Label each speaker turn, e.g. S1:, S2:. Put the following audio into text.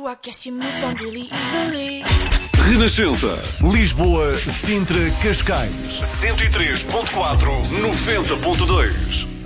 S1: I guess you moved on really easily.
S2: Renascença, Lisboa, Sintra, Cascais. 103.4, 90.2.